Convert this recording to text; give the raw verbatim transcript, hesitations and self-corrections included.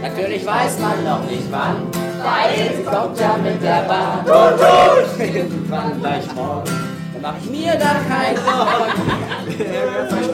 Natürlich weiß man noch nicht wann, weil sie kommt ja mit der Bahn. Tut, tut! Irgendwann gleich morgen, dann mach ich mir da keine Sorgen.